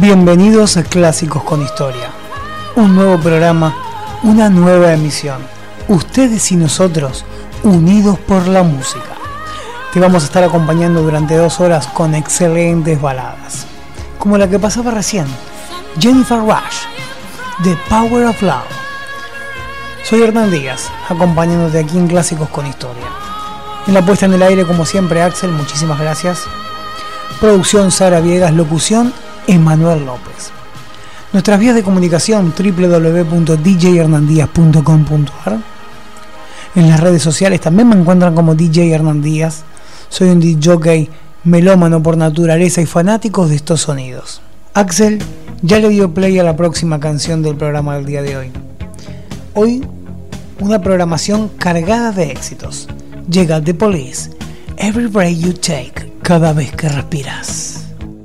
Bienvenidos a Clásicos con Historia, un nuevo programa, una nueva emisión. Ustedes y nosotros, unidos por la música. Te vamos a estar acompañando durante 2 horas con excelentes baladas, como la que pasaba recién, Jennifer Rush, The Power of Love. Soy Hernán Díaz, acompañándote aquí en Clásicos con Historia. En la puesta en el aire, como siempre, Axel, muchísimas gracias. Producción, Sara Viegas. Locución, Emanuel López. Nuestras vías de comunicación, www.djhernandíaz.com.ar. En las redes sociales también me encuentran como DJ Hernán Díaz. Soy un DJ melómano por naturaleza y fanático de estos sonidos. Axel ya le dio play a la próxima canción del programa del día de hoy. Hoy, una programación cargada de éxitos. Llega The Police, Every Breath You Take, cada vez que respiras.